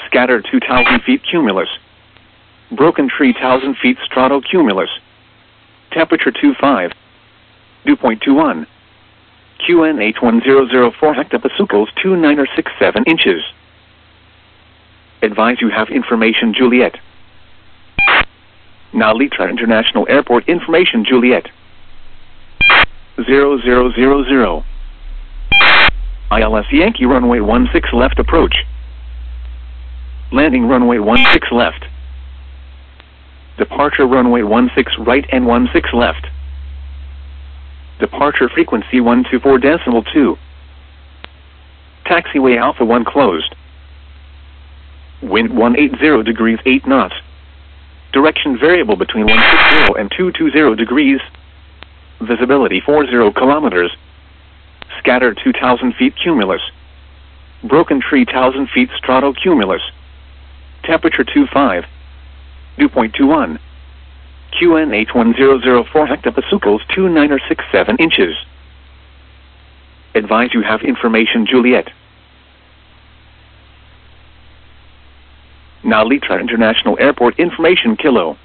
Scatter 2,000 feet cumulus. Broken tree 1,000 feet stratocumulus. Temperature 25. Dew point 21. QNH 1004 hectopascals 2967 inches. Advise you have information Juliet. Now Litra International Airport information Juliet. 0000. ILS Yankee runway 16 left approach. Landing runway 16 left. Departure runway 16 right and 16 left. Departure frequency 124.2. Taxiway Alpha 1 closed. Wind 180 degrees 8 knots. Direction variable between 160 and 220 degrees. Visibility 40 kilometers. Scatter 2,000 feet cumulus. Broken tree 1,000 feet stratocumulus. Temperature 25. Dew point 21. QNH 1004 hectopascals 2967 inches. Advise you have information Juliet. Now Litra International Airport information Kilo.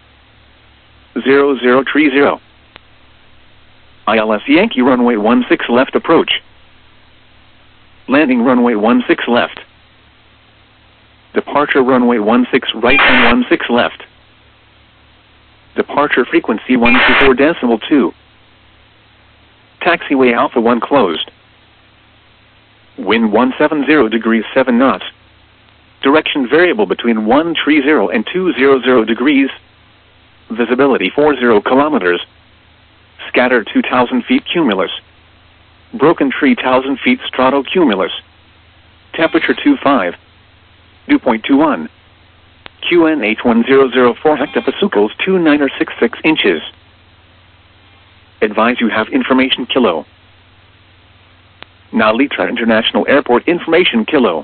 0030. ILS Yankee runway 16 left approach. Landing runway 16 left. Departure runway 16 right and 16 left. Departure frequency 124.2. Taxiway Alpha 1 closed. Wind 170 degrees 7 knots. Direction variable between 130 and 200 degrees. Visibility 40 kilometers. Scatter 2,000 feet cumulus. Broken tree 1,000 feet stratocumulus. Temperature 25. Dew point 21. QNH 1004 hectopascals 2966 inches. Advise you have information Kilo. Now Litra International Airport information Kilo.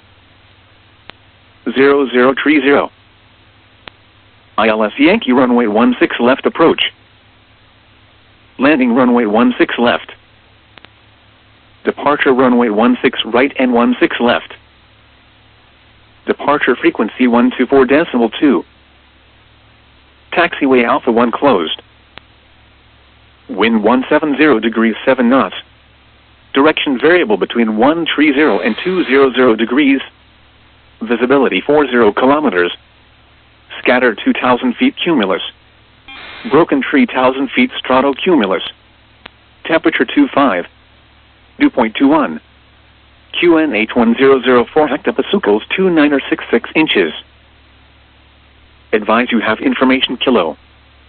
0030. ILS Yankee runway 16 left approach. Landing runway 16 left. Departure runway 16 right and 16 left. Departure frequency 124.2. Taxiway Alpha 1 closed. Wind 170 degrees 7 knots. Direction variable between 130 and 200 degrees. Visibility 40 kilometers. Scatter 2,000 feet cumulus. Broken tree 1,000 feet stratocumulus. Temperature 25. Dew point 21. QNH 1004 hectopascals 2966 inches. Advise you have information Kilo.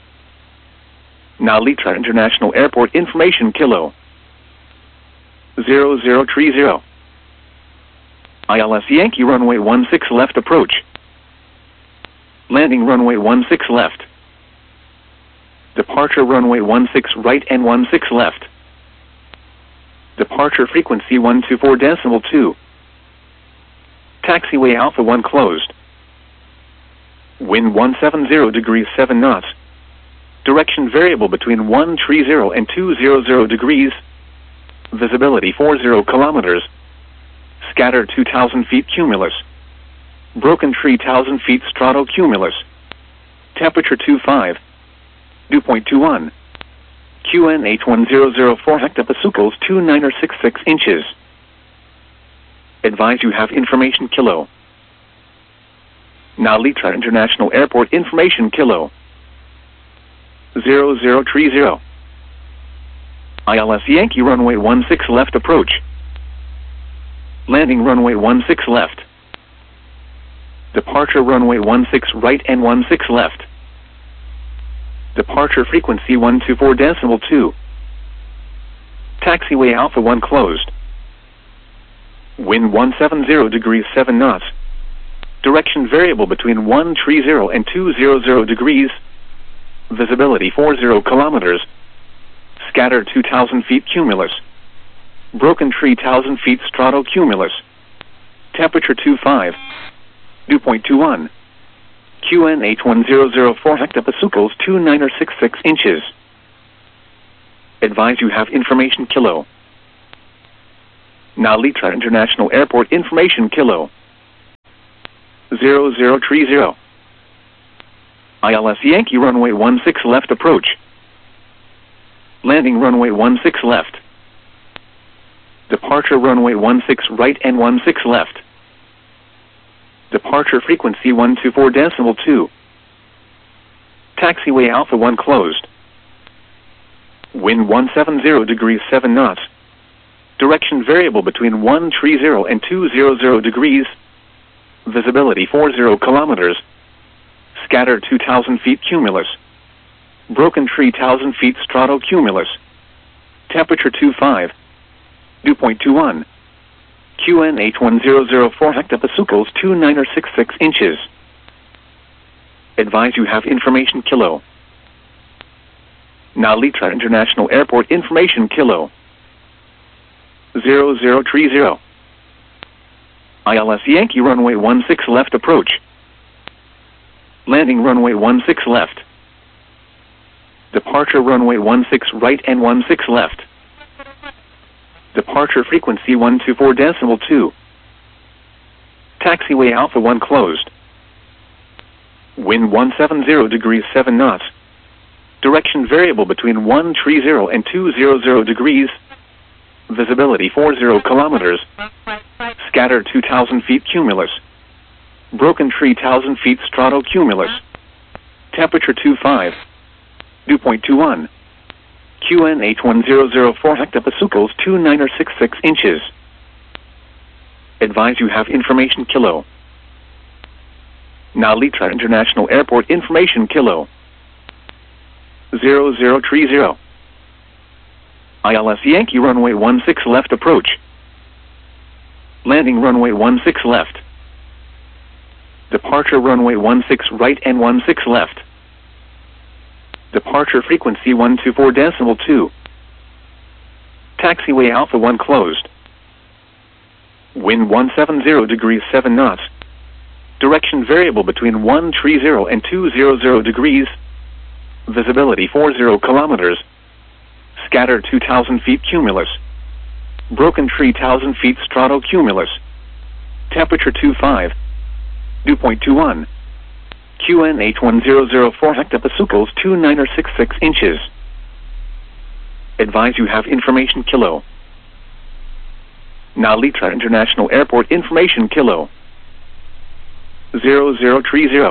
Now Litra International Airport information Kilo. 0030. ILS Yankee runway 16 left approach. Landing runway 16 left. Departure runway 16 right and 16 left. Departure frequency 124.2. Taxiway Alpha 1 closed. Wind 170 degrees 7 knots. Direction variable between 130 and 200 degrees. Visibility 40 kilometers. Scatter 2,000 feet cumulus. Broken tree 1,000 feet stratocumulus. Temperature 25. Dew point 21. QNH 1004 hectopascals 2966 inches. Advise you have information Kilo. Now Litra International Airport information Kilo. 0030. ILS Yankee runway 16 left approach. Landing runway 16 left. Departure runway 16 right and 16 left. Departure frequency 124.2. Taxiway Alpha 1 closed. Wind 170 degrees 7 knots. Direction variable between 130 and 200 degrees. Visibility 40 kilometers. Scatter 2,000 feet cumulus. Broken tree 1,000 feet stratocumulus. Temperature 25. Dew point 21. QNH 1004 hectopascals 2966 inches. Advise you have information Kilo. Now Litra International Airport information Kilo. 0030. ILS Yankee runway 16 left approach. Landing runway 16 left. Departure runway 16 right and 16 left. Departure frequency 124.2. Taxiway Alpha 1 closed. Wind 170 degrees 7 knots. Direction variable between 130 and 200 degrees. Visibility 40 kilometers. Scatter 2,000 feet cumulus. Broken tree 1,000 feet stratocumulus. Temperature 25. Dew point 21. QNH 1004 hectopascals 2966 inches. Advise you have information kilo. Nalitra International Airport information kilo. 0030. ILS Yankee runway 16 left approach. Landing runway 16 left. Departure runway 16 right and 16 left. Departure frequency 124.2. Taxiway Alpha 1 closed. Wind 170 degrees 7 knots. Direction variable between 130 and 200 degrees. Visibility 40 kilometers. Scatter 2,000 feet cumulus. Broken tree 1,000 feet stratocumulus. Temperature 25. Dew point 21. QNH 1004 hectopascals 2966 inches. Advise you have information kilo. Nalitra International Airport information kilo. 0030. ILS Yankee runway 16 left approach. Landing runway 16 left. Departure runway 16 right and 16 left. Departure frequency 124.2. Taxiway Alpha 1 closed. Wind 170 degrees 7 knots. Direction variable between 130 and 200 degrees. Visibility 40 kilometers. Scatter 2,000 feet cumulus. Broken tree 1,000 feet stratocumulus. Temperature 25. Dew point 21. QNH 1004 hectopascals 2966 inches. Advise you have information kilo. Nalitra International Airport information kilo. 0030.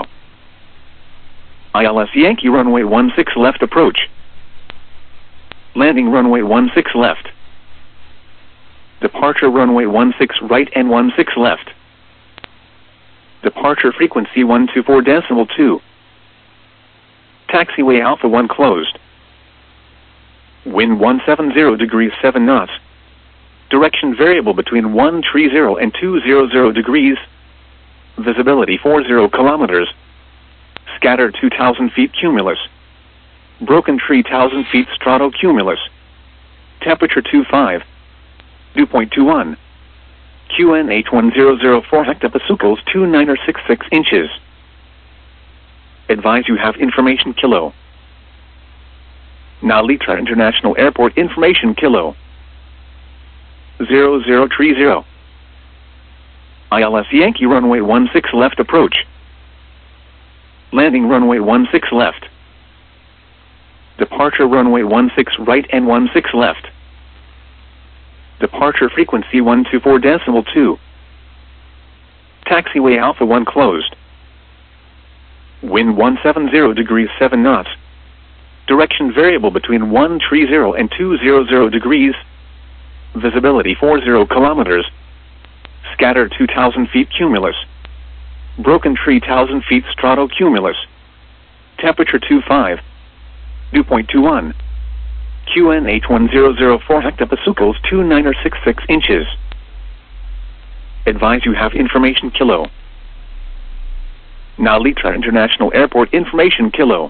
ILS Yankee runway 16 left approach. Landing runway 16 left. Departure runway 16 right and 16 left. Departure frequency 124.2. Taxiway Alpha 1 closed. Wind 170 degrees 7 knots. Direction variable between 130 and 200 degrees. Visibility 40 kilometers. Scatter 2,000 feet cumulus. Broken tree 1,000 feet stratocumulus. Temperature 25. Dew point 21. QNH 1004 hectopascals 2966 inches. Advise you have information kilo. Nalitra International Airport information kilo. 0030. ILS Yankee runway 16 left approach. Landing runway 16 left. Departure runway 16 right and 16 left. Departure frequency 124.2. Taxiway Alpha 1 closed. Wind 170 degrees 7 knots. Direction variable between 130 and 200 degrees. Visibility 40 kilometers. Scatter 2,000 feet cumulus. Broken tree 1,000 feet stratocumulus. Temperature 25. Dew point 21. QNH 1004 hectopascals 2966 inches. Advise you have information kilo. Nalitra International Airport information kilo.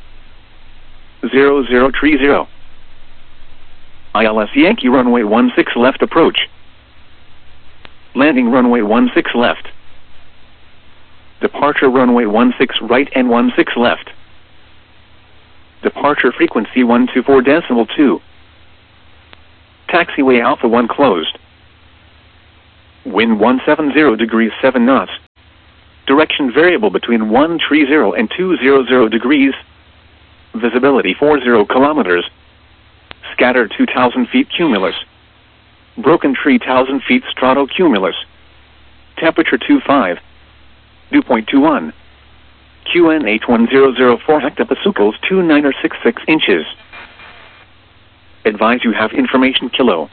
0030. ILS Yankee runway 16 left approach. Landing runway 16 left. Departure runway 16 right and 16 left. Departure frequency 124.2. Taxiway Alpha 1 closed. Wind 170 degrees 7 knots. Direction variable between 130 and 200 degrees. Visibility 40 kilometers. Scatter 2,000 feet cumulus. Broken tree 1,000 feet stratocumulus. Temperature 25. Dew point 21. QN H1004 hectopascals 2966 inches. Advise you have information kilo.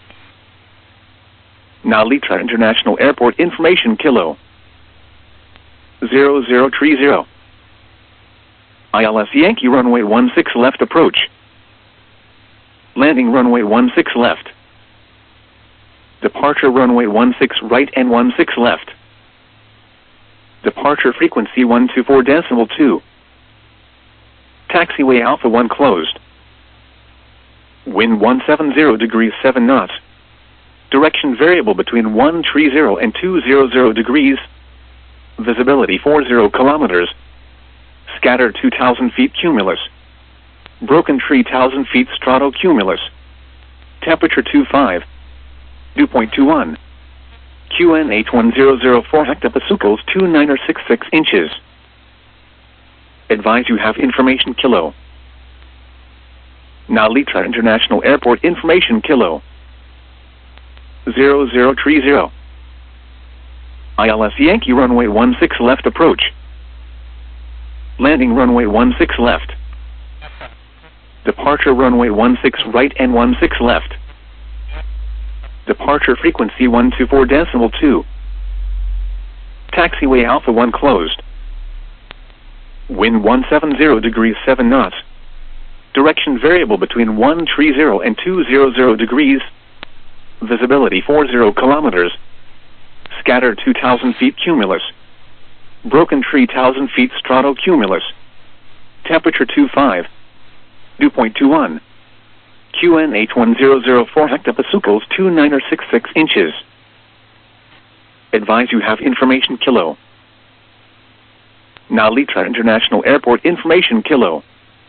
Nalita International Airport information kilo. 0030. ILS Yankee runway 16 left approach. Landing runway 16 left. Departure runway 16 right and 16 left. Departure frequency 124.2. Taxiway Alpha 1 closed. Wind 170 degrees 7 knots. Direction variable between 130 and 200 degrees. Visibility 40 kilometers. Scatter 2,000 feet cumulus. Broken tree 1,000 feet stratocumulus. Temperature 25. Dew point 21. QN H1004 hectopascals 2966 inches. Advise you have information kilo. Nalita International Airport information kilo. 0030. ILS Yankee runway 16 left approach. Landing runway 16 left. Departure runway 16 right and 16 left. Departure frequency 124.2. Taxiway Alpha 1 closed. Wind 170 degrees 7 knots. Direction variable between 130 and 200 degrees. Visibility 40 kilometers. Scatter 2,000 feet cumulus. Broken tree 1,000 feet stratocumulus. Temperature 25. Dew point 21. QN H1004 hectopascals 2966 inches. Advise you have information kilo. Nalita International Airport information kilo.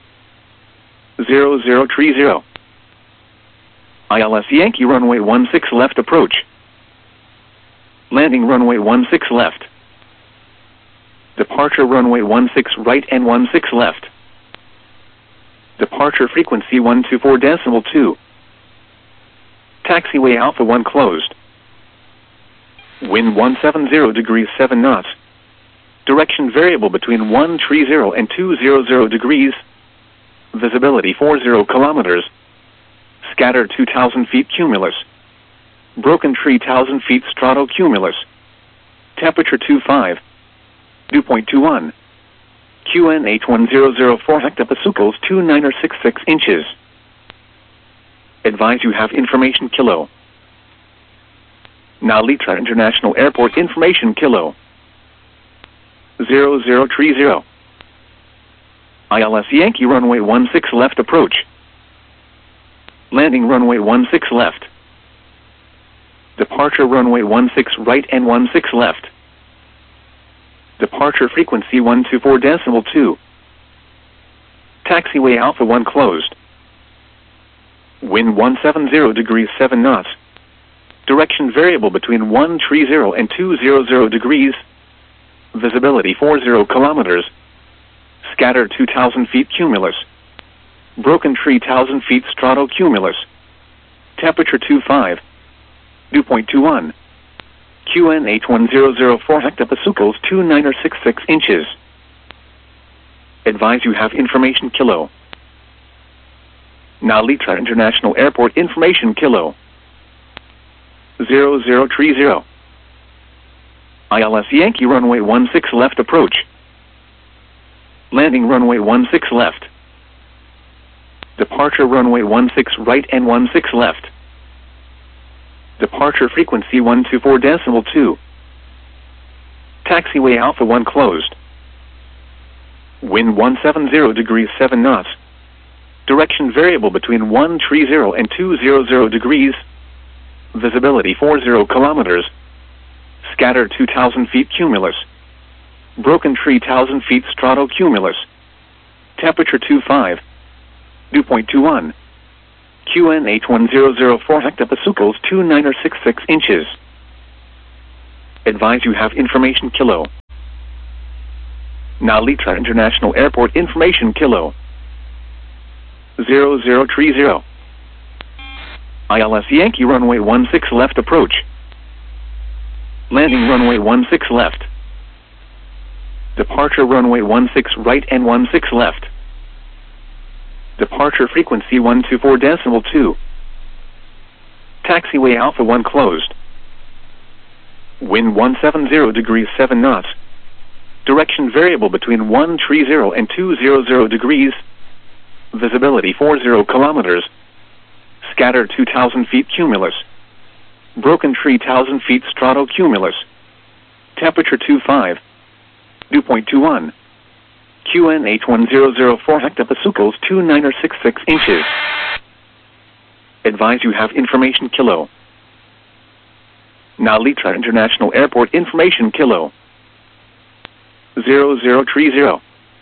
0030. ILS Yankee runway 16 left approach. Landing runway 16 left. Departure runway 16 right and 16 left. Departure frequency 124.2. Taxiway Alpha 1 closed. Wind 170 degrees 7 knots. Direction variable between 130 and 200 degrees. Visibility 40 kilometers. Scatter 2,000 feet cumulus. Broken tree 1,000 feet stratocumulus. Temperature 25. Dew point 21. QN H1004 hectopascals 2966 inches. Advise you have information kilo. Nalita International Airport information kilo. 0030. ILS Yankee runway 16 left approach. Landing runway 16 left. Departure runway 16 right and 16 left. Departure frequency 124.2. Taxiway Alpha 1 closed. Wind 170 degrees 7 knots. Direction variable between 130 and 200 degrees. Visibility 40 kilometers. Scatter 2,000 feet cumulus. Broken tree 1,000 feet stratocumulus. Temperature 25. Dew point 21. QN H1004 hectopascals 2966 inches. Advise you have information kilo. Nalita International Airport information kilo. 0030. ILS Yankee runway 16 left approach. Landing runway 16 left. Departure runway 16 right and 16 left. Departure frequency 124.2. Taxiway Alpha 1 closed. Wind 170 degrees 7 knots. Direction variable between 130 and 200 degrees. Visibility 40 kilometers. Scatter 2,000 feet cumulus. Broken tree 1,000 feet stratocumulus. Temperature 25. Dew point 21. QN H1004 hectopascals 2966 inches. Advise you have information kilo. Nalita International Airport information Kilo 0030. ILS Yankee runway 16 left approach. Landing runway 16 left. Departure runway 16 right and 16 left. Departure frequency 124.2. Taxiway Alpha 1 closed. Wind 170 degrees 7 knots. Direction variable between 130 and 200 degrees. Visibility 40 kilometers. Scattered 2,000 feet cumulus. Broken tree 1,000 feet stratocumulus. Temperature 25. Dew point 21. QNH 1004 hectopascals 2966 inches. Advise you have information Kilo. Nalita International Airport information Kilo 0030.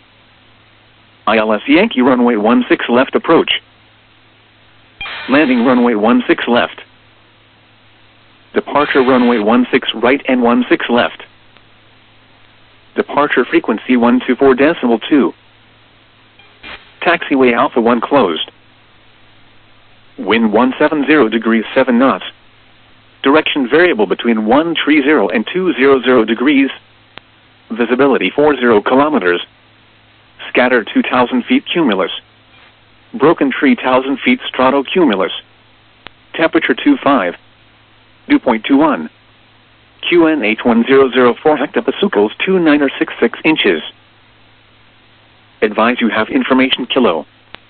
ILS Yankee runway 16 left approach. Landing runway 16 left. Departure runway 16 right and 16 left. Departure frequency 124.2. Taxiway Alpha 1 closed. Wind 170 degrees 7 knots. Direction variable between 130 and 200 degrees. Visibility 40 kilometers. Scattered 2,000 feet cumulus. Broken tree 1,000 feet stratocumulus. Temperature 25. Dew point 21. QNH 1004 hectopascals 2966 inches. Advise you have information Kilo.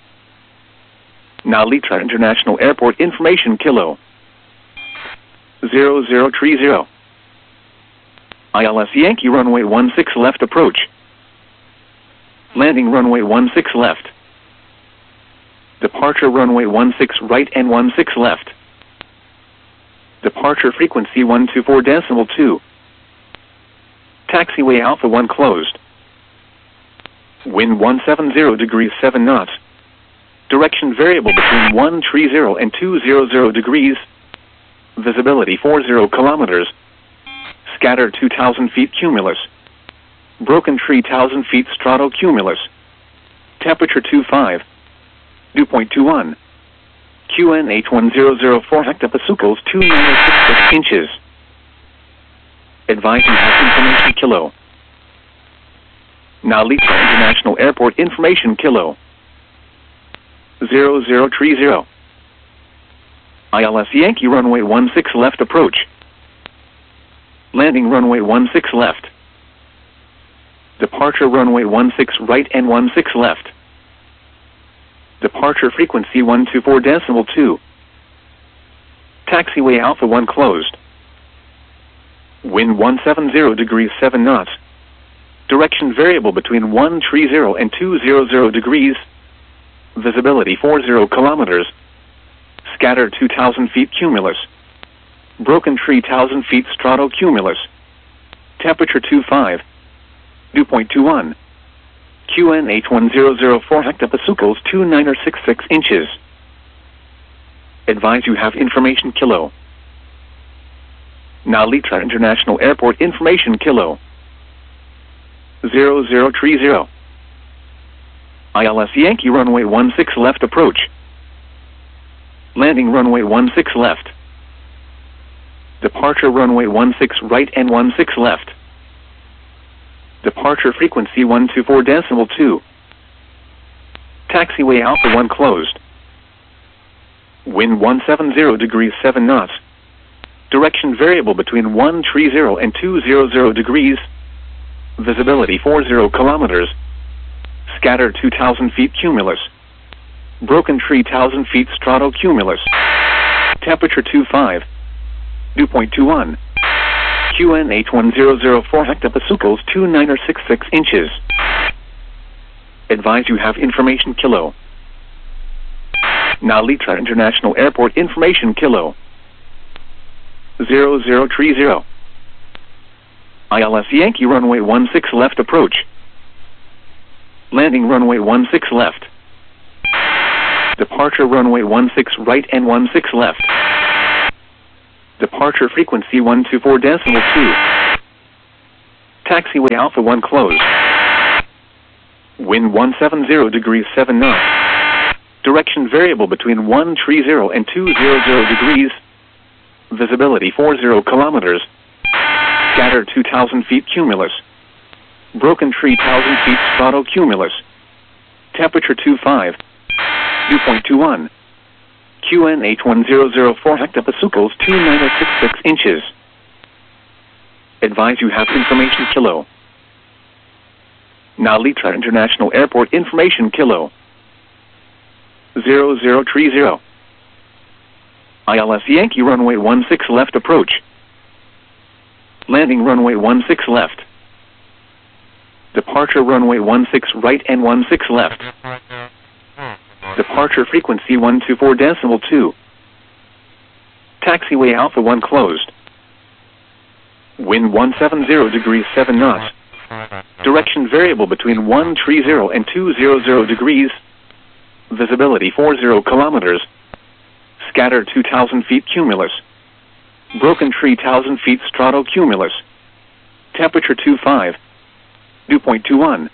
Nalita International Airport information Kilo 0030. ILS Yankee runway 16 left approach. Landing runway 16 left. Departure runway 16 right and 16 left. Departure frequency 124.2. Taxiway Alpha 1 closed. Wind 170 degrees 7 knots. Direction variable between 130 and 200 degrees. Visibility 40 kilometers. Scattered 2,000 feet cumulus. Broken tree 1,000 feet stratocumulus. Temperature 25. Dew point 21. QNH 1004 hectopascals 2966 inches. Advise you have information Kilo. Nalita International Airport information Kilo 0030. ILS Yankee runway 16 left approach. Landing runway 16 left. Departure runway 16 right and 16 left. Departure frequency 124.2. Taxiway Alpha 1 closed. Wind 170 degrees 7 knots. Direction variable between 130 and 200 degrees. Visibility 40 kilometers. Scattered 2,000 feet cumulus. Broken tree 1,000 feet stratocumulus. Temperature 25. Dew point 21. QNH 1004 hectopascals 2966 inches. Advise you have information Kilo. Nalita International Airport information Kilo 0030. ILS Yankee runway 16 left approach. Landing runway 16 left. Departure runway 16 right and 16 left. Departure frequency 124.2. 2. Taxiway Alpha 1 closed. Wind 170 degrees 7 knots. Direction variable between 130 and 200 degrees. Visibility 40 kilometers. Scattered 2,000 feet cumulus. Broken tree 1,000 feet stratocumulus. Temperature 25. Dew point 21. QNH 1004 hectopascals 2966 inches. Advise you have information Kilo. Nalita International Airport information Kilo 0030. ILS Yankee runway 16 left approach. Landing runway 16 left. Departure runway 16 right and 16 left. Departure frequency 124.2. Taxiway Alpha 1 closed. Wind 170 degrees 7 knots. Direction variable between 130 and 200 degrees. Visibility 40 kilometers. Scattered 2,000 feet cumulus. Broken tree 1,000 feet stratocumulus. Temperature 25. Dew point 21. QNH 1004 hectopascals 2966 inches. Advise you have information Kilo. Nalita International Airport information Kilo 0030. ILS Yankee runway 16 left approach. Landing runway 16 left. Departure runway 16 right and 16 left. Departure frequency 124.2. Taxiway Alpha 1 closed. Wind 170 degrees 7 knots. Direction variable between 130 and 200 degrees. Visibility 40 kilometers. Scatter 2,000 feet cumulus. Broken tree 1,000 feet stratocumulus. Temperature 25. Dew point 21. QNH1004 hectopascals 2966 inches. Advise you have information kilo. Nalitra International Airport information kilo. 0030. ILS Yankee runway 16 left approach. Landing runway 16 left. Departure runway 16 right and 16 left. Departure frequency 124.2. Taxiway Alpha 1 closed. Wind 170 degrees 7 knots. Direction variable between 130 and 200 degrees. Visibility 40 kilometers. Scatter 2,000 feet cumulus. Broken tree 1,000 feet stratocumulus. Temperature 25. Dew point 21.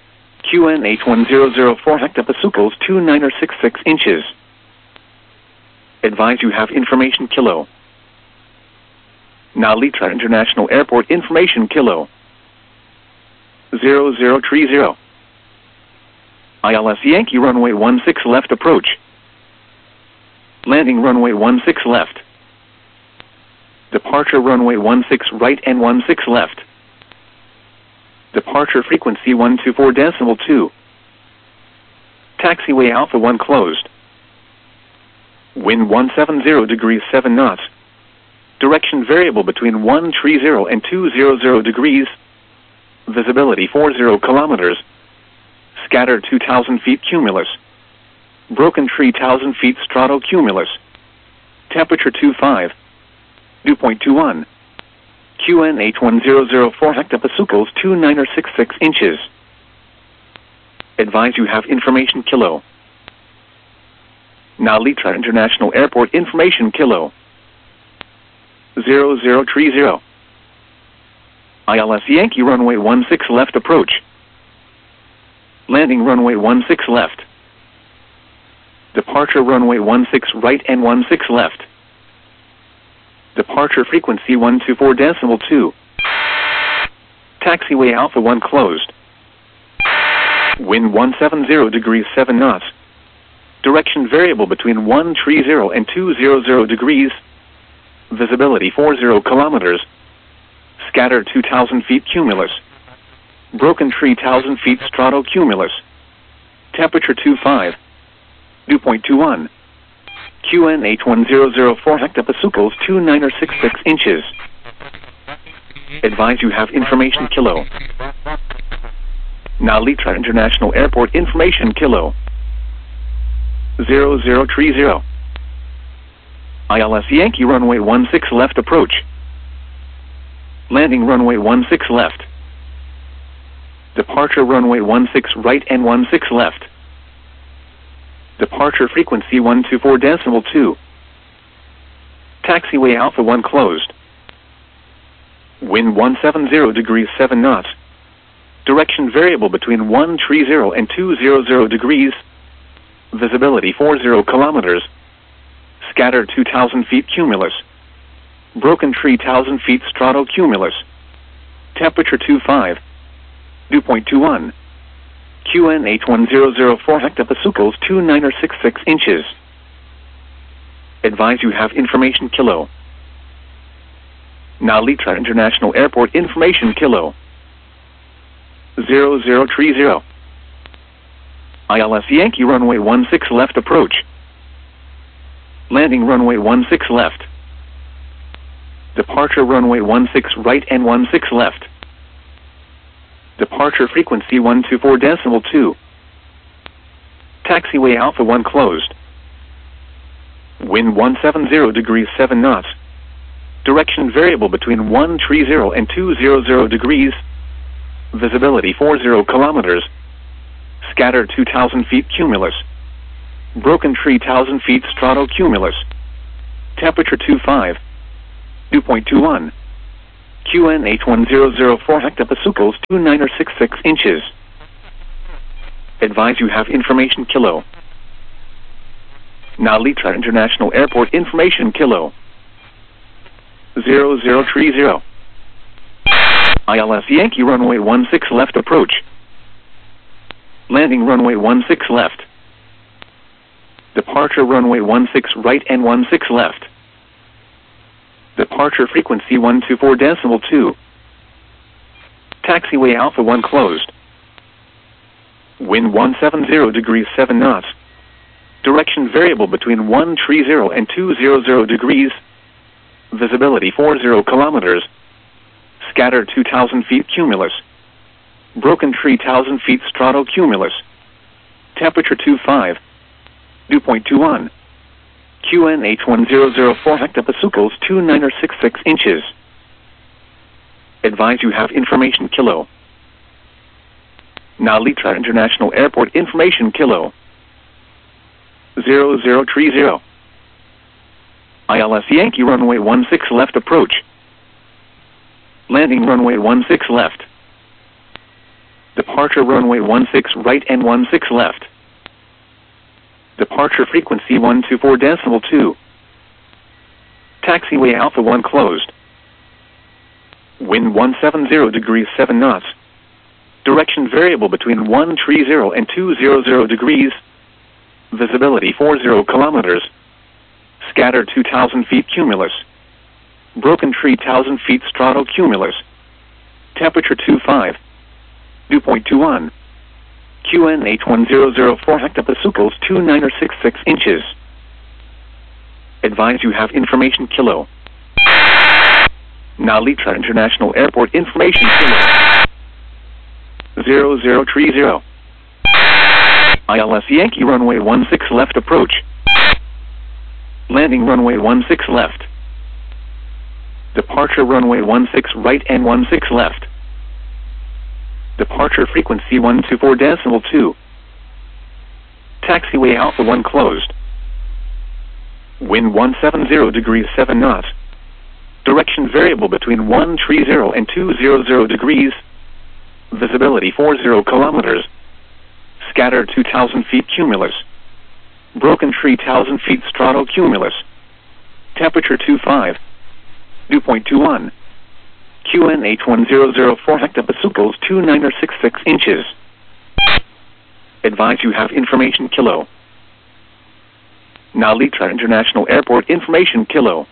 QNH1004 hectopascals 2966 inches. Advise you have information kilo. Nalitra International Airport information kilo. 0030. ILS Yankee runway 16 left approach. Landing runway 16 left. Departure runway 16 right and 16 left. Departure frequency 124.2. Taxiway Alpha 1 closed. Wind 170 degrees 7 knots. Direction variable between 130 and 200 degrees. Visibility 40 kilometers. Scatter 2,000 feet cumulus. Broken tree 1,000 feet stratocumulus. Temperature 25. Dew point 21. QNH1004 hectopascals 2966 inches. Advise you have information kilo. Nalitra International Airport information kilo. 0030. ILS Yankee runway 16 left approach. Landing runway 16 left. Departure runway 16 right and 16 left. Departure frequency 124.2. Taxiway Alpha 1 closed. Wind 170 degrees 7 knots. Direction variable between 130 and 200 degrees. Visibility 40 kilometers. Scatter 2,000 feet cumulus. Broken tree 1,000 feet stratocumulus. Temperature 25. Dew point 21. QNH1004 hectopascals 2966 inches. Advise you have information kilo. Nalitra International Airport information kilo. 0030. ILS Yankee runway 16 left approach. Landing runway 16 left. Departure runway 16 right and 16 left. Departure frequency 124.2. Taxiway Alpha 1 closed. Wind 170 degrees 7 knots. Direction variable between 130 and 200 degrees. Visibility 40 kilometers. Scatter 2,000 feet cumulus. Broken tree 1,000 feet stratocumulus. Temperature 25. Dew point 21. QNH1004 hectopascals 2966 inches. Advise you have information kilo. Nalitra International Airport information kilo. 0030. ILS Yankee runway 16 left approach. Landing runway 16 left. Departure runway 16 right and 16 left. Departure frequency 124.2. Taxiway Alpha 1 closed. Wind 170 degrees 7 knots. Direction variable between 130 and 200 degrees. Visibility 40 kilometers. Scatter 2,000 feet cumulus. Broken tree 1,000 feet stratocumulus. Temperature 25. Dew point 21. QNH1004 hectopascals 2966 inches. Advise you have information Kilo. Narita International Airport information Kilo. 0030. ILS Yankee runway 16 left approach. Landing runway 16 left. Departure runway 16 right and 16 left. Departure frequency 124.2. Taxiway Alpha 1 closed. Wind 170 degrees 7 knots. Direction variable between 130 and 200 degrees. Visibility 40 kilometers. Scattered 2,000 feet cumulus. Broken tree 1,000 feet stratocumulus. Temperature 25. Dew point 21. QNH 1004 hectopascals 2966 inches. Advise you have information Kilo. Narita International Airport information Kilo. 0030. ILS Yankee runway 16 left approach. Landing runway 16 left. Departure runway 16 right and 16 left. Departure frequency 124.2. Taxiway Alpha 1 closed. Wind 170 degrees 7 knots. Direction variable between 130 and 200 degrees. Visibility 40 kilometers. Scattered 2,000 feet cumulus. Broken tree 1,000 feet stratocumulus. Temperature 25. Dew point 21. QNH 1004 hectopascals 2966 inches. Advise you have information Kilo. Narita International Airport information Kilo. 0030. ILS Yankee runway 16 left approach. Landing runway 16 left. Departure runway 16 right and 16 left. Departure frequency 124.2. Taxiway Alpha 1 closed. Wind 170 degrees 7 knots. Direction variable between 130 and 200 degrees. Visibility 40 kilometers. Scattered 2,000 feet cumulus. Broken tree 1,000 feet stratocumulus. Temperature 25. Dew point 21. QNH 1004 hectopascals 2966 inches. Advise you have information Kilo. Narita International Airport information Kilo.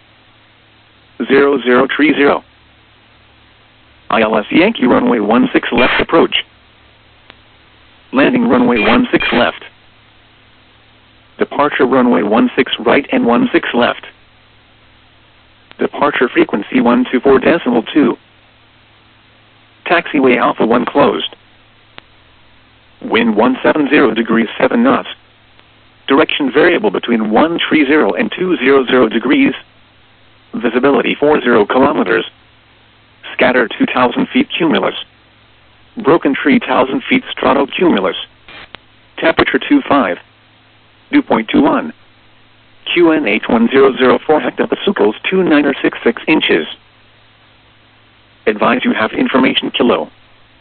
0030. ILS Yankee runway 16 left approach. Landing runway 16 left. Departure runway 16 right and 16 left. Departure frequency 124.2. Taxiway Alpha 1 closed. Wind 170 degrees 7 knots. Direction variable between 130 and 200 degrees. Visibility 40 kilometers. Scattered 2,000 feet cumulus. Broken tree 1,000 feet stratocumulus. Temperature 25. Dew point 21. QNH 1004 hectopascals 2966 inches. Advise you have information Kilo.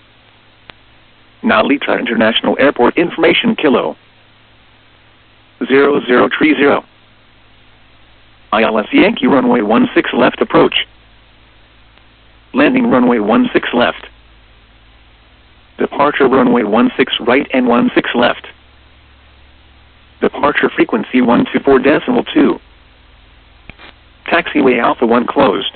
Narita International Airport information Kilo. 0030. ILS Yankee runway 16 left approach. Landing runway 16 left. Departure runway 16 right and 16 left. Departure frequency 124.2. Taxiway Alpha 1 closed.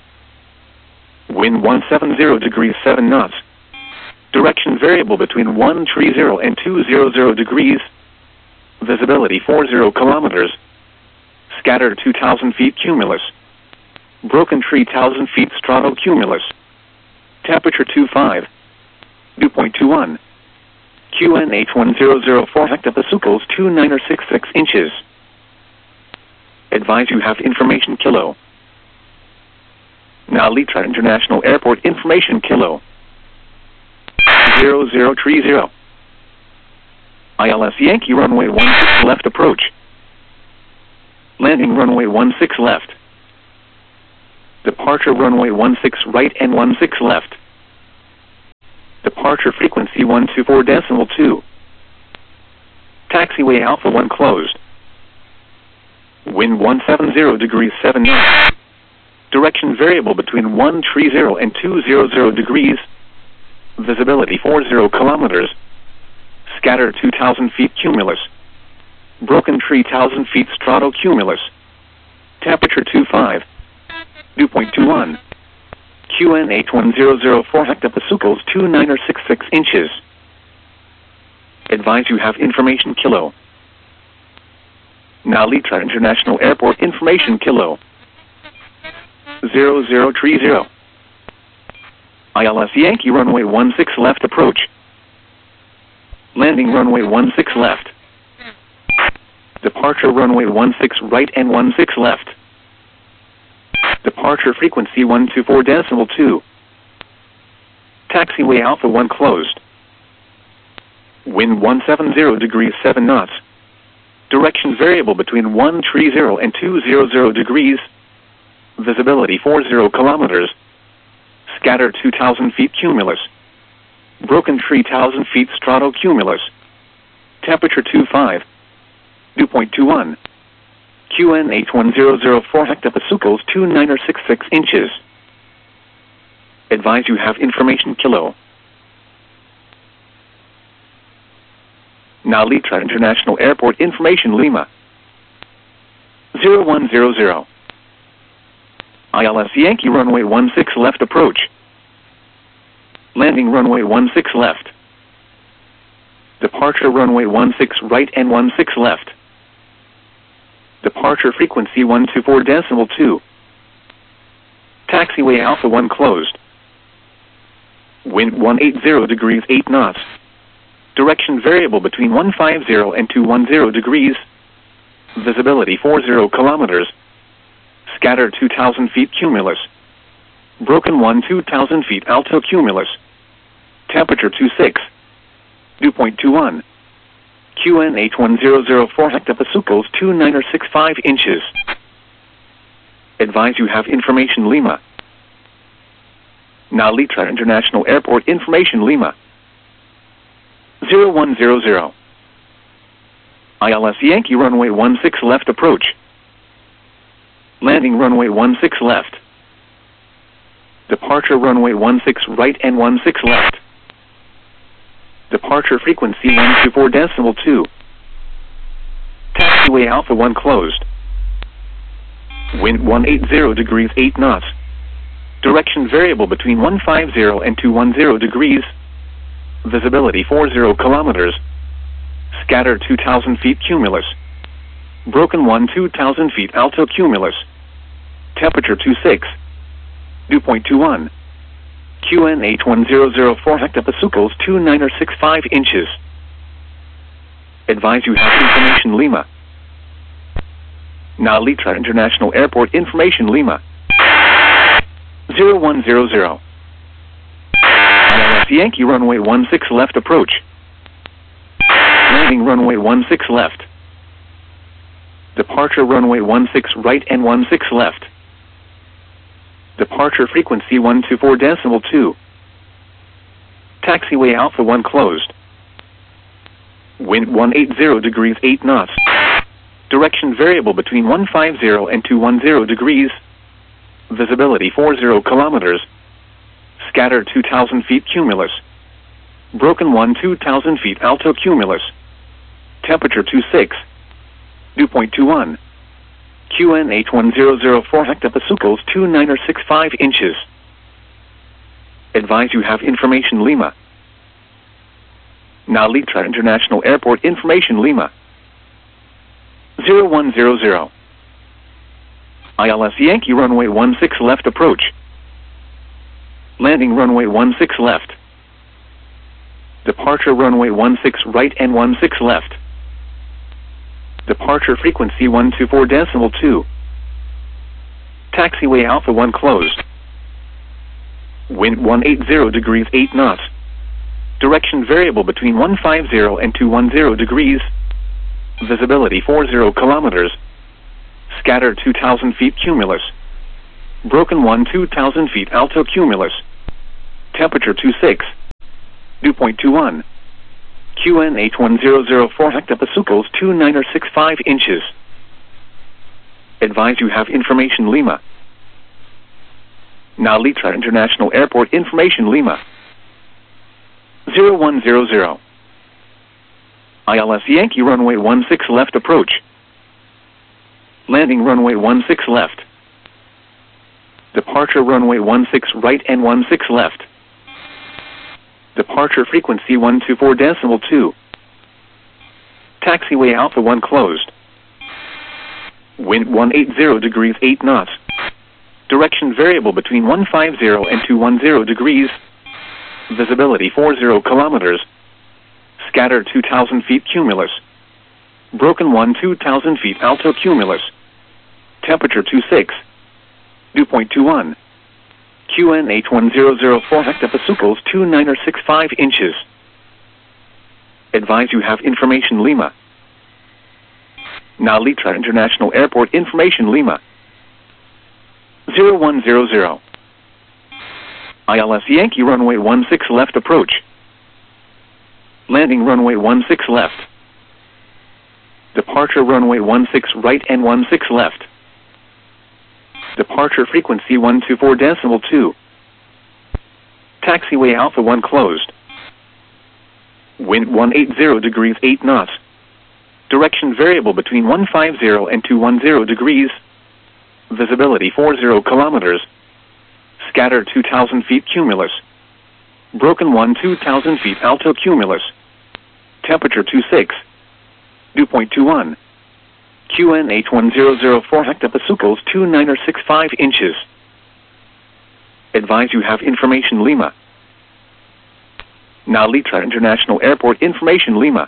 Wind 170 degrees 7 knots. Direction variable between 130 and 200 degrees. Visibility 40 kilometers. Scattered 2,000 feet cumulus. Broken tree 1,000 feet stratocumulus. Temperature 25. Dew point 21. QNH 1004 hectopascals 2966 inches. Advise you have information Kilo. Narita International Airport information Kilo. 0030. ILS Yankee runway 16 left approach. Landing runway 16 left. Departure runway 16 right and 16 left. Departure frequency 124.2. Taxiway Alpha 1 closed. Wind 170 degrees 7 knots. Direction variable between 130 and 200 degrees. Visibility 40 kilometers. Scatter 2,000 feet cumulus. Broken tree 1,000 feet stratocumulus. Temperature 25. Dew point 21. QN 81004 hectopascals 2966 inches. Advise you have information kilo. Nalitra International Airport information kilo. 0030. ILS Yankee runway 16 left approach. Landing runway 16 left. Departure runway 16 right and 16 left. Departure frequency 124.2. Taxiway Alpha 1 closed. Wind 170 degrees 7 knots. Direction variable between 130 and 200 degrees. Visibility 40 kilometers. Scatter 2,000 feet cumulus. Broken tree 1,000 feet stratocumulus. Temperature 25. Dew point 21. QN 81004 hectopascals 2966 inches. Advise you have information kilo. Nalitra International Airport information Lima. 0100. ILS Yankee runway 16 left approach. Landing runway 16 left. Departure runway 16 right and 16 left. Departure frequency 124.2. Taxiway Alpha 1 closed. Wind 180 degrees 8 knots. Direction variable between 150 and 210 degrees. Visibility 40 kilometers. Scatter 2,000 feet cumulus. Broken 2,000 feet alto cumulus. Temperature 26. Dew point 21. QN 81004 hectopascals 2965 inches. Advise you have information Lima. Nalitra International Airport information Lima. 0100. ILS Yankee runway 16 left approach. Landing runway 16 left. Departure runway 16 right and 16 left. Departure frequency 124.2. Taxiway Alpha 1 closed. Wind 180 degrees 8 knots. Direction variable between 150 and 210 degrees. Visibility 40 kilometers. Scatter 2,000 feet cumulus. Broken 2,000 feet alto cumulus. Temperature 26. Dew point 21. QN 81004 hectopascals 2965 inches. Advise you have information Lima. Nalitra International Airport information Lima. 0100. ILS Yankee runway 16 left approach. Landing runway 16 left. Departure runway 16 right and 16 left. Departure frequency 124.2. Taxiway Alpha 1 closed. Wind 180 degrees 8 knots. Direction variable between 150 and 210 degrees. Visibility 40 kilometers. Scatter 2,000 feet cumulus. Broken 2,000 feet alto cumulus. Temperature 26. Dew point 21. QN 81004 hectopascals 2965 inches. Advise you have information Lima. Nalitra International Airport information Lima. 0100. ILS Yankee runway 16 left approach. Landing runway 16 left. Departure runway 16 right and 16 left. Departure frequency 124.2. Taxiway Alpha 1 closed. Wind 180 degrees 8 knots. Direction variable between 150 and 210 degrees. Visibility 40 kilometers. Scatter 2,000 feet cumulus. Broken 2,000 feet alto cumulus. Temperature 26. Dew point 21. QNH1004 hectopascals 2965 inches. Advise you have information Lima. Now Litra International Airport information Lima. 0100. ILS Yankee runway 16 left approach. Landing runway 16 left. Departure runway 16 right and 16 left. Departure frequency 124.2. Taxiway Alpha 1 closed. Wind 180 degrees 8 knots. Direction variable between 150 and 210 degrees. Visibility 40 kilometers. Scattered 2,000 feet cumulus. Broken 2,000 feet alto cumulus. Temperature 26. Dew point 21. QNH1004 hectopascals 2965 inches. Advise you have information Lima. Now Litra International Airport information Lima. 0100. ILS Yankee runway 16 left approach. Landing runway 16 left. Departure runway 16 right and 16 left. Departure frequency 124.2. Taxiway Alpha 1 closed. Wind 180 degrees 8 knots. Direction variable between 150 and 210 degrees. Visibility 40 kilometers. Scattered 2,000 feet cumulus. Broken 2,000 feet alto cumulus. Temperature 26. Dew point 21. QNH1004 hectopascals 2965 inches. Advise you have information Lima. Now Litra International Airport information Lima.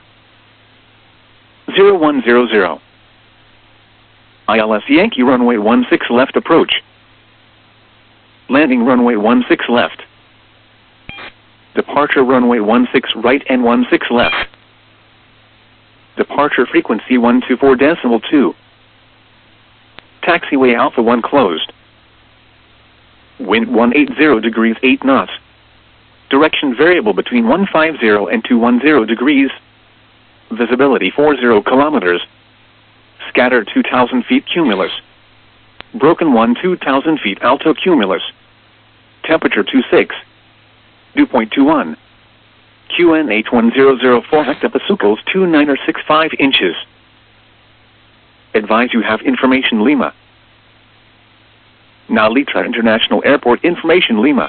0100. ILS Yankee runway 16 left approach. Landing runway 16 left. Departure runway 16 right and 16 left. Departure frequency 124.2. Taxiway Alpha 1 closed. Wind 180 degrees 8 knots. Direction variable between 150 and 210 degrees. Visibility 40 kilometers. Scattered 2,000 feet cumulus. Broken 2,000 feet alto cumulus. Temperature 26. Dew point 21. QNH1004 hectopascals 2965 inches. Advise you have information Lima. Now Litra International Airport information Lima.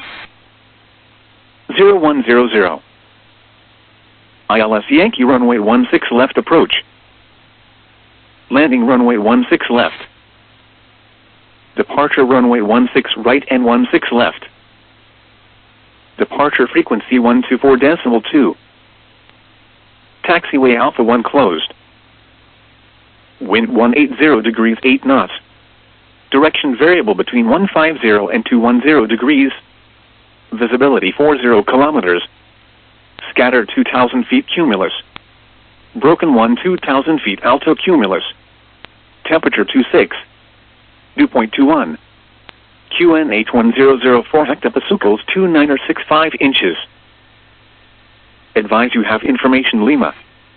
0100. ILS Yankee runway 16 left approach. Landing runway 16 left. Departure runway 16 right and 16 left. Departure frequency 124.2. Taxiway Alpha 1 closed. Wind 180 degrees 8 knots. Direction variable between 150 and 210 degrees. Visibility 40 kilometers. Scattered 2,000 feet cumulus. Broken 2,000 feet alto cumulus. Temperature 26. Dew point 21. QNH1004 hectopascals 2965 inches. Advise you have information Lima.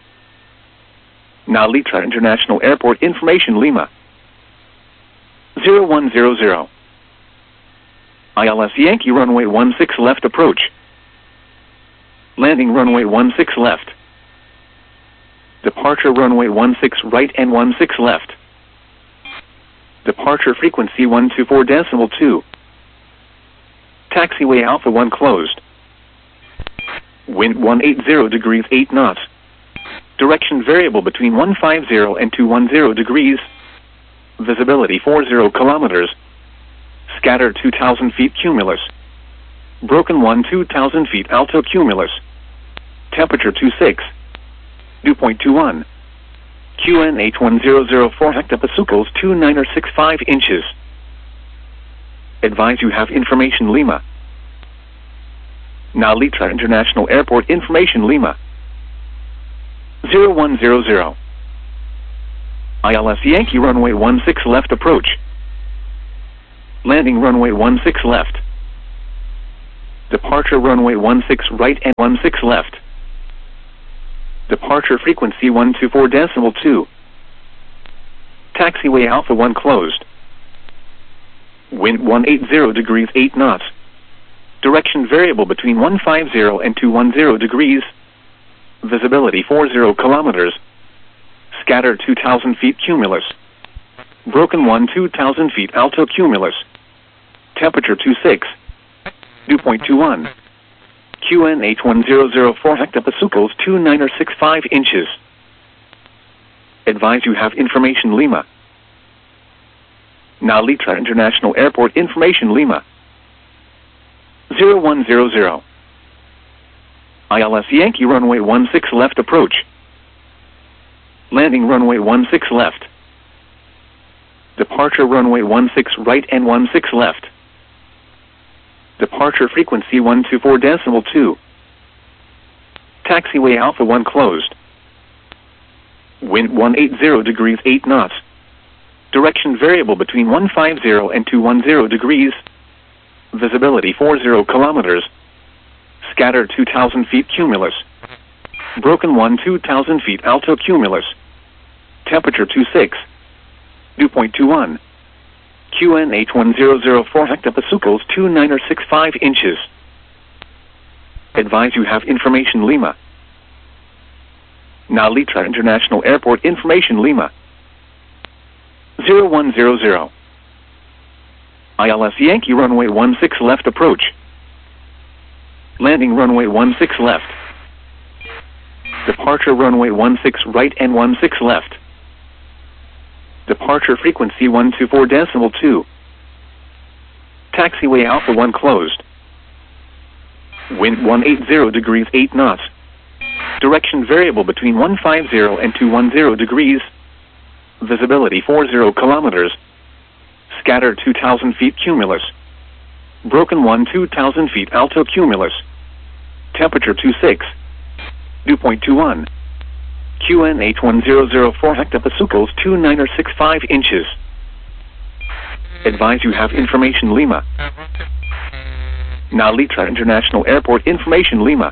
Now Litra International Airport information Lima. 0100. ILS Yankee runway 16 left approach. Landing runway 16 left. Departure runway 16 right and 16 left. Departure frequency 124.2. Taxiway Alpha 1 closed. Wind 180 degrees 8 knots. Direction variable between 150 and 210 degrees. Visibility 40 kilometers. Scattered 2,000 feet cumulus. Broken 2,000 feet alto cumulus. Temperature 26. Dew point 21. QNH1004 hectopascals 2965 inches. Advise you have information Lima. Now Litra International Airport information Lima. 0100. ILS Yankee runway 16 left approach. Landing runway 16 left. Departure runway 16 right and 16 left. Departure frequency 124.2. Taxiway Alpha 1 closed. Wind 180 degrees 8 knots. Direction variable between 150 and 210 degrees. Visibility 40 kilometers. Scatter 2,000 feet cumulus. Broken 1 2,000 feet alto cumulus. Temperature 26. Dew point 21. QNH 1004 hectopascals 2965 inches. Advise you have information Lima. Nalitra International Airport information Lima. 0100. ILS Yankee runway 16 left approach. Landing runway 16 left. Departure runway 16 right and 16 left. Departure frequency 124.2. Taxiway Alpha 1 closed. Wind 180 degrees 8 knots. Direction variable between 150 and 210 degrees. Visibility 40 kilometers. Scatter 2,000 feet cumulus. Broken 1 2,000 feet alto cumulus. Temperature 26. Dew point 21. QNH 1004 hectopascals 2965 inches. Advise you have information Lima. Nalitra International Airport information Lima. 0100. ILS Yankee runway 16 left approach. Landing runway 16 left. Departure runway 16 right and 16 left. Departure frequency 124.2. Taxiway Alpha 1 closed. Wind 180 degrees 8 knots. Direction variable between 150 and 210 degrees. Visibility 40 kilometers. Scatter 2,000 feet cumulus. Broken 1 2,000 feet alto cumulus. Temperature 26. Dew point 21. QNH 1004 hectopascals 2965 inches. Advise you have information Lima. Nalitra International Airport information Lima.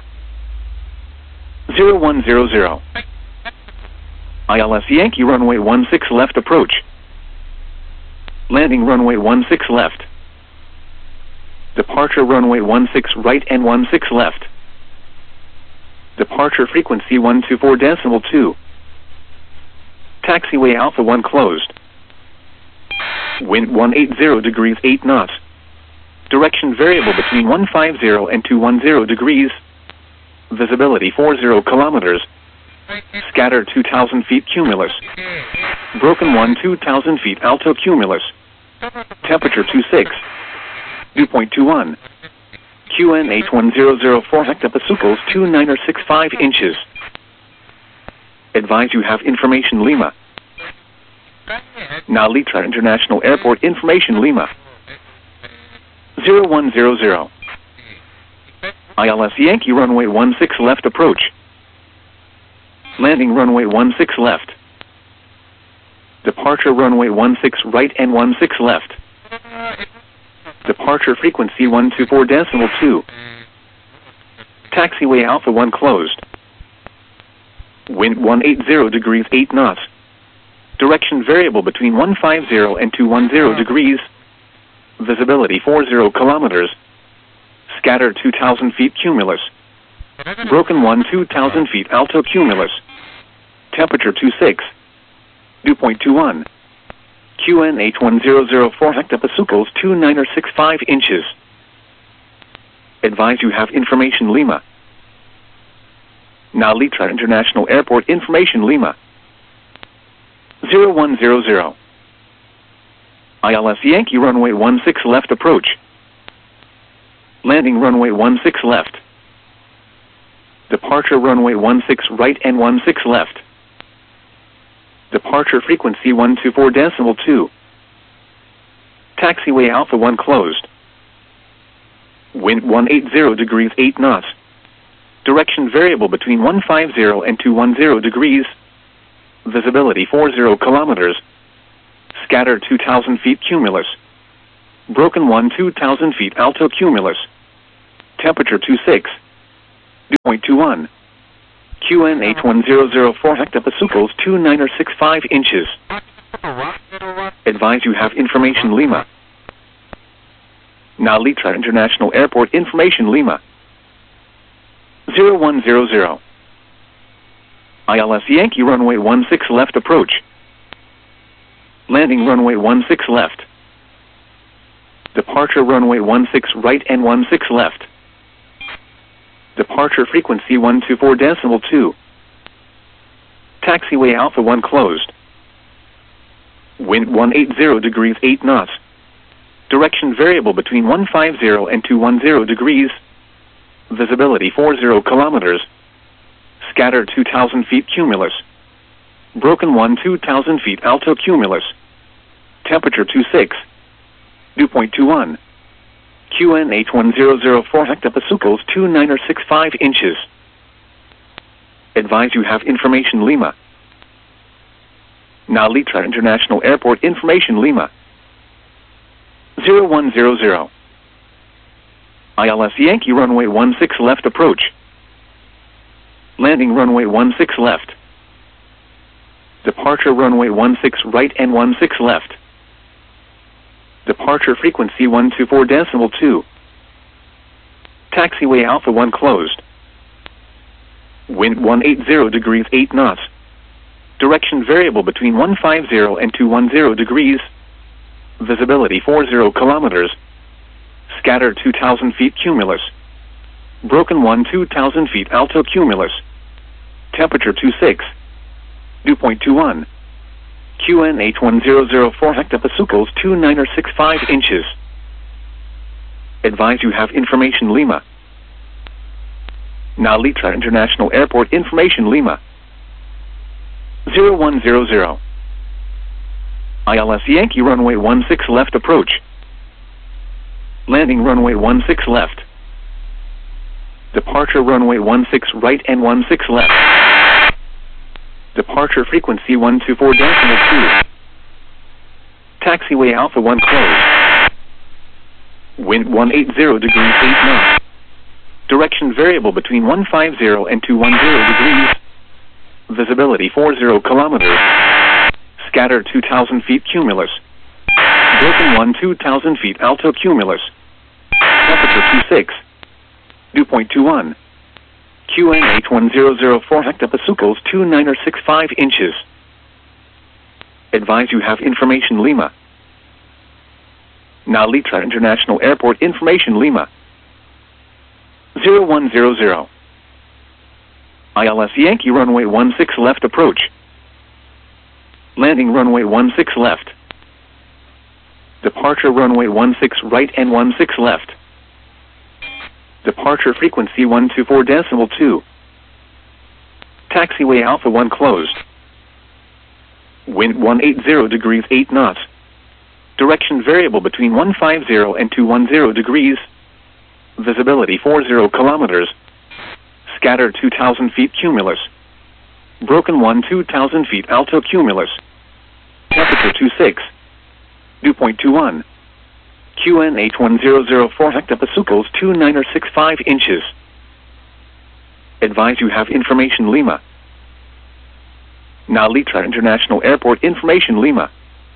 0100. ILS Yankee runway 16 left approach. Landing runway 16 left. Departure runway 16 right and 16 left. Departure frequency 124.2. Taxiway Alpha 1 closed. Wind 180 degrees 8 knots. Direction variable between 150 and 210 degrees. Visibility 40 kilometers. Scatter 2,000 feet cumulus. Broken 1 2,000 feet alto cumulus. Temperature 26. Dew point 21. QNH 1004 hectopascals 2965 inches. Advise you have information Lima. Nalitra International Airport information Lima. 0100. ILS Yankee runway 16 left approach. Landing runway 16 left. Departure runway 16 right and 16 left. Departure frequency 124.2. Taxiway Alpha 1 closed. Wind 180 degrees 8 knots. Direction variable between 150 and 210 degrees. Visibility 40 kilometers. Scatter 2,000 feet cumulus. Broken 1 2,000 feet alto cumulus. Temperature 26. Dew point 21. QNH 1004 hectopascals 2965 inches. Advise you have information Lima. Nalitra International Airport information Lima. 0100. ILS Yankee runway 16 left approach. Landing runway 16 left. Departure runway 16 right and 16 left. Departure frequency 124.2. Taxiway Alpha 1 closed. Wind 180 degrees 8 knots. Direction variable between 150 and 210 degrees. Visibility 40 kilometers. Scatter 2,000 feet cumulus. Broken 1 2,000 feet alto cumulus. Temperature 26. Dew point 21. QNH 1004 hectopascals 2965 inches. Advise you have information Lima. Nalitra International Airport information Lima. 0100. ILS Yankee runway 16 left approach. Landing runway 16 left. Departure runway 16 right and 16 left. Departure frequency 124.2. Taxiway Alpha 1 closed. Wind 180 degrees 8 knots. Direction variable between 150 and 210 degrees. Visibility 40 kilometers. Scattered 2,000 feet cumulus. Broken 2,000 feet alto cumulus. Temperature 26. Dew point 21. QNH 1004 hectopascals 2965 inches. Advise you have information Lima. Nalitra International Airport information Lima. 0100. ILS Yankee runway 16 left approach. Landing runway 16 left. Departure runway 16 right and 16 left. Departure frequency 124.2. Taxiway Alpha 1 closed. Wind 180 degrees 8 knots. Direction variable between 150 and 210 degrees. Visibility 40 kilometers. Scattered 2,000 feet cumulus. Broken 2,000 feet alto cumulus. Temperature 26. Dew point 21. QNH 1004 hectopascals 2965 inches. Advise you have information Lima. Nalitra International Airport information Lima. 0100. ILS Yankee runway 16 left approach. Landing runway 16 left. Departure runway 16 right and 16 left. Departure frequency 124.2. Taxiway Alpha 1 closed. Wind 180 degrees 8 knots. Direction variable between 150 and 210 degrees. Visibility 40 kilometers. Scattered 2,000 feet cumulus. Broken 2,000 feet alto cumulus. Temperature 26. Dew point 21. QNH 1004 hectopascals 2965 inches. Advise you have information Lima. Nalitra International Airport information Lima. 0100. ILS Yankee runway 16 left approach. Landing runway 16 left. Departure runway 16 right and 16 left. Departure frequency 124.2. Taxiway Alpha 1 closed. Wind 180 degrees 8 knots. Direction variable between 150 and 210 degrees. Visibility 40 kilometers. Scattered 2,000 feet cumulus. Broken 2,000 feet alto cumulus. Temperature 26. Dew point 21. QNH 1004 hectopascals 2965 inches. Advise you have information Lima. Nalitra International Airport information Lima.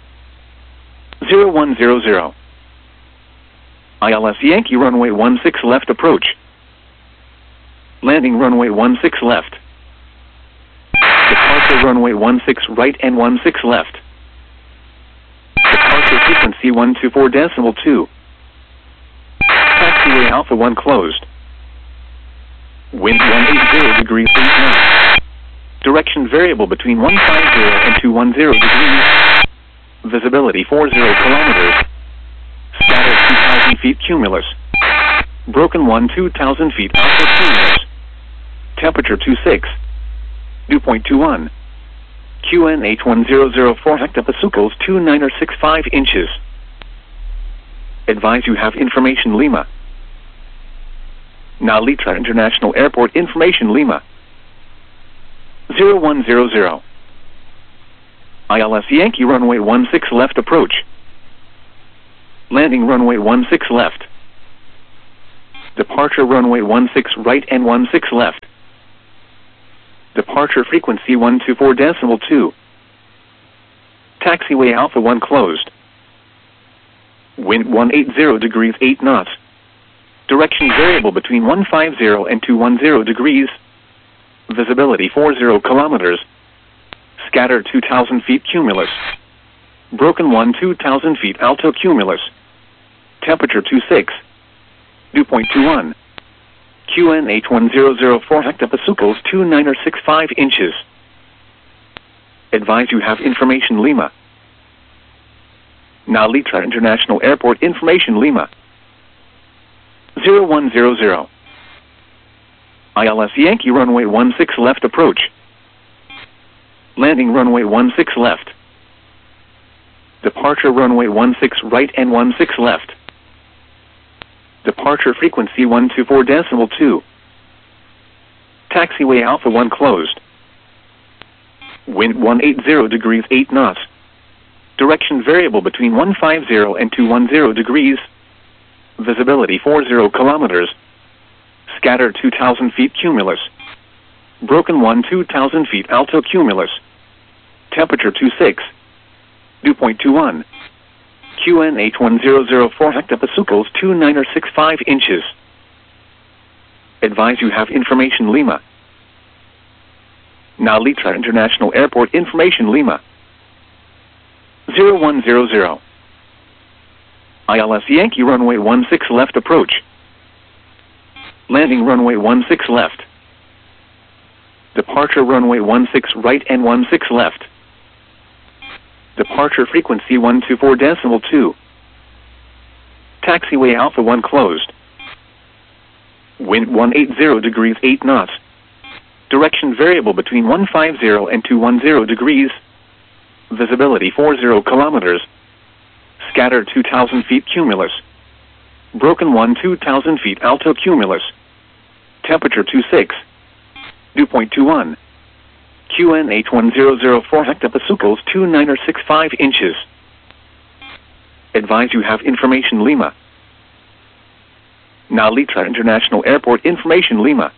0100. ILS Yankee runway 16 left approach. Landing runway 16 left. Departure runway 16 right and 16 left. Departure frequency 124.2. Taxiway Alpha 1 closed. Wind 180 degrees 8 knots. Direction variable between 150 and 210 degrees. Visibility 40 kilometers. Scattered 2,000 feet cumulus. Broken 2,000 feet alto cumulus. Temperature 26. Dew point 21. QNH 1004 hectopascals 2965 inches. Advise you have information Lima. Nalitra International Airport information Lima. 0100. ILS Yankee runway 16 left approach. Landing runway 16 left. Departure runway 16 right and 16 left. Departure frequency 124.2. Taxiway Alpha 1 closed. Wind 180 degrees 8 knots. Direction variable between 150 and 210 degrees. Visibility 40 kilometers. Scatter 2,000 feet cumulus. Broken 1 2,000 feet alto cumulus. Temperature 26. Dew point 21. QNH 1004 hectopascals 2965 inches. Advise you have information Lima. Now Litra International Airport information Lima. 0100. ILS Yankee runway 16 left approach. Landing runway 16 left. Departure runway 16 right and 16 left. Departure frequency 124.2. Taxiway Alpha 1 closed. Wind 180 degrees 8 knots. Direction variable between 150 and 210 degrees. Visibility 40 kilometers. Scatter 2,000 feet cumulus. Broken 1 2,000 feet alto cumulus. Temperature 26. Dew point 21. QNH 1004 hectopascals 2965 inches. Advise you have information Lima. Now Litra International Airport information Lima. 0100. ILS Yankee runway 16 left approach. Landing runway 16 left. Departure runway 16 right and 16 left. Departure frequency 124.2. Taxiway Alpha 1 closed. Wind 180 degrees 8 knots. Direction variable between 150 and 210 degrees. Visibility 40 kilometers. Scatter 2,000 feet cumulus. Broken 1 2,000 feet alto cumulus. Temperature 26. Dew point 21. QNH 1004 hectopascals 2965 inches. Advise you have information Lima. Now Litra International Airport information Lima.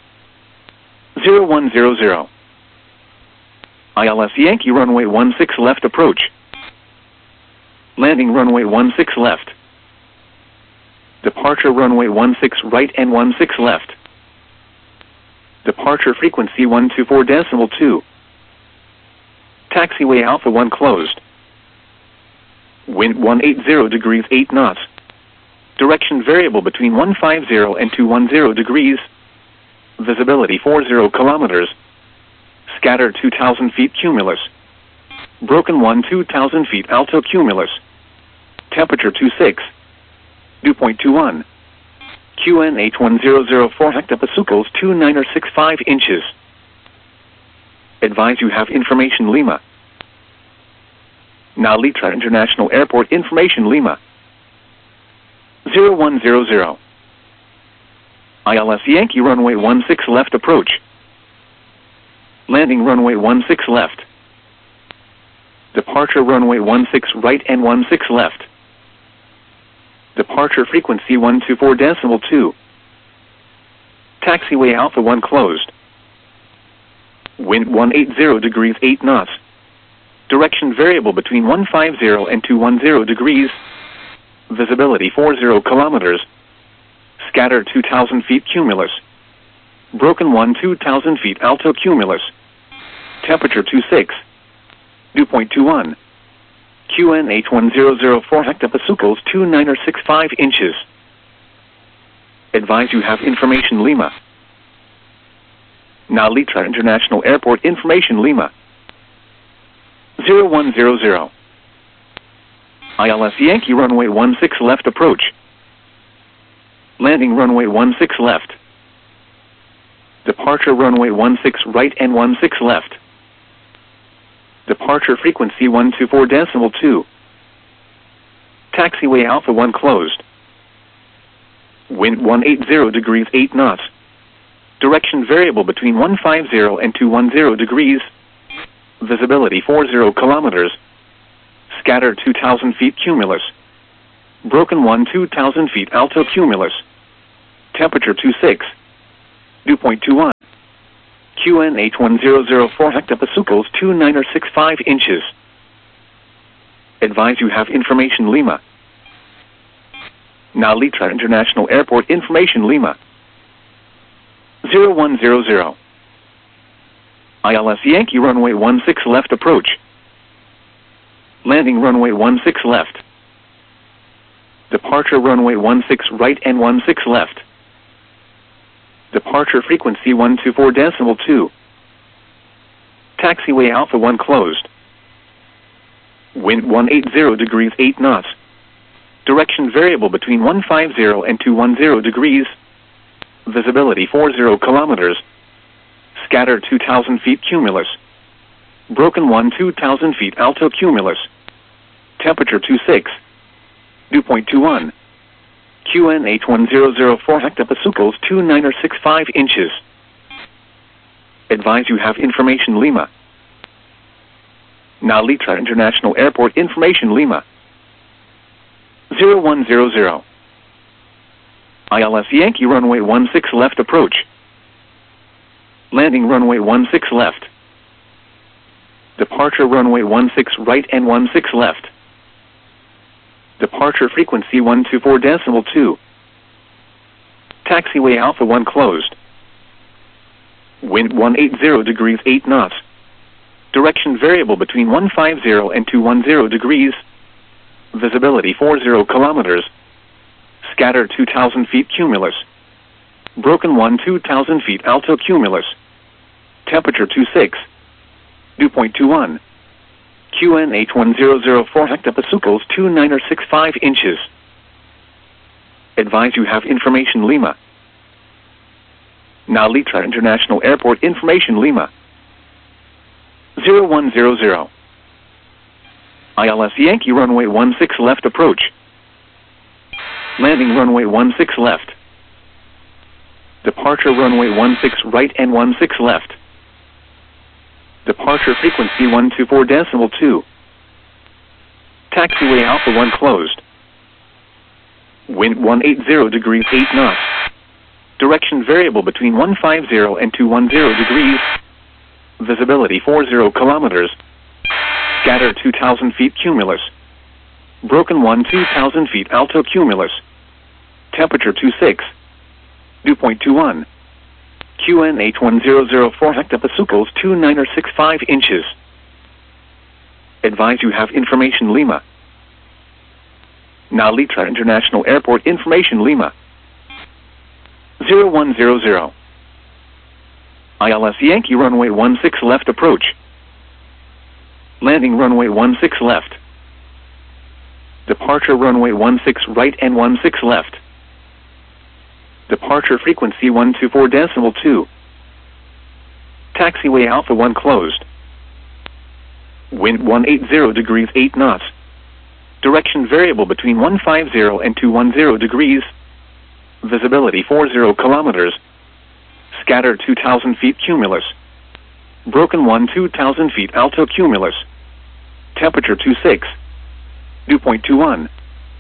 0100. ILS Yankee runway 16 left approach. Landing runway 16 left. Departure runway 16 right and 16 left. Departure frequency 124.2. Taxiway Alpha 1 closed. Wind 180 degrees 8 knots. Direction variable between 150 and 210 degrees. Visibility 40 kilometers. Scatter 2,000 feet cumulus. Broken 1 2,000 feet alto cumulus. Temperature 26. Dew point 21. QNH 1004 hectopascals 2965 inches. Advise you have information Lima. Now Litra International Airport information Lima. 0100. ILS Yankee runway 16 left approach. Landing runway 16 left. Departure runway 16 right and 16 left. Departure frequency 124.2. Taxiway Alpha 1 closed. Wind 180 degrees 8 knots. Direction variable between 150 and 210 degrees. Visibility 40 kilometers. Scatter 2,000 feet cumulus. Broken 1 2,000 feet alto cumulus. Temperature 26. Dew point 21. QNH 1004 hectopascals 2965 inches. Advise you have information Lima. Now Litra International Airport information Lima. 0100. ILS Yankee runway 16 left approach. Landing runway 16 left. Departure runway 16 right and 16 left. Departure frequency 124.2. Taxiway Alpha 1 closed. Wind 180 degrees 8 knots. Direction variable between 150 and 210 degrees. Visibility 40 kilometers. Scatter 2,000 feet cumulus. Broken 1 2,000 feet alto cumulus. Temperature 26. Dew point 21. QNH1004 hectopascals 2965 inches. Advise you have information Lima. Now Litra International Airport information Lima. 0100. ILS Yankee runway 16 left approach. Landing runway 16 left. Departure runway 16 right and 16 left. Departure frequency 124.2. Taxiway Alpha 1 closed. Wind 180 degrees 8 knots. Direction variable between 150 and 210 degrees. Visibility 40 kilometers. Scatter 2,000 feet cumulus. Broken 1 2,000 feet alto cumulus. Temperature 26. Dew point 21. QNH1004 hectopascals 2965 inches. Advise you have information Lima. Now Litra International Airport information Lima. 0100. ILS Yankee runway 16 left approach. Landing runway 16 left. Departure runway 16 right and 16 left. Departure frequency 124.2. Taxiway Alpha 1 closed. Wind 180 degrees 8 knots. Direction variable between 150 and 210 degrees. Visibility 40 kilometers. Scatter 2,000 feet cumulus. Broken 1 2,000 feet alto cumulus. Temperature 26. Dew point 21. QNH1004 hectopascals 2965 inches. Advise you have information Lima. Now Litra International Airport information Lima. 0100. ILS Yankee runway 16 left approach. Landing runway 16 left. Departure runway 16 right and 16 left. Departure frequency 124.2. Taxiway Alpha 1 closed. Wind 180 degrees 8 knots. Direction variable between 150 and 210 degrees. Visibility 40 kilometers. Scatter 2,000 feet cumulus. Broken 1 2,000 feet alto cumulus. Temperature 26. Dew point 21. QNH1004 hectopascals 2965 inches. Advise you have information Lima. Now Litra International Airport information Lima. 0100. ILS Yankee runway 16 left approach. Landing runway 16 left. Departure runway 16 right and 16 left. Departure frequency 124.2. Taxiway Alpha 1 closed. Wind 180 degrees 8 knots. Direction variable between 150 and 210 degrees. Visibility 40 kilometers. Scatter 2,000 feet cumulus. Broken 1 2,000 feet alto cumulus. Temperature 26. Dew point 21.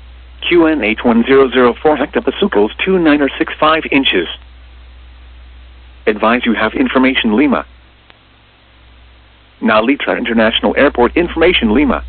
QNH1004 hectopascals 2965 inches. Advise you have information Lima. Now Litra International Airport information Lima.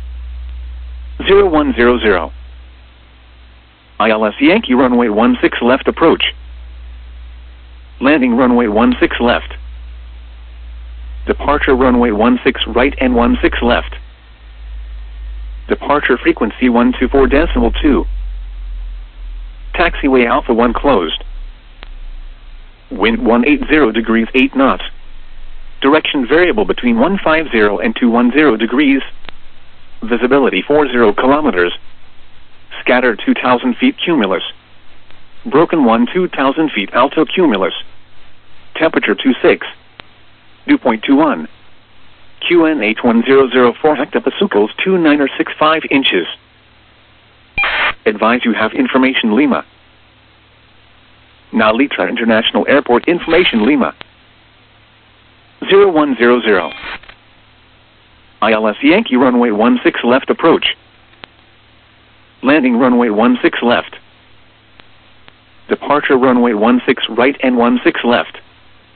0100. ILS Yankee runway 16 left approach. Landing runway 16 left. Departure runway 16 right and 16 left. Departure frequency 124.2. Taxiway Alpha 1 closed. Wind 180 degrees 8 knots. Direction variable between 150 and 210 degrees. Visibility 40 kilometers. Scatter 2,000 feet cumulus. Broken 1 2,000 feet alto cumulus. Temperature 26. Dew point 21. QNH1004 hectopascals 2965 inches. Advise you have information Lima. Now Litra International Airport information Lima. 0100. ILS Yankee runway 16 left approach. Landing runway 16 left. Departure runway 16 right and 16 left.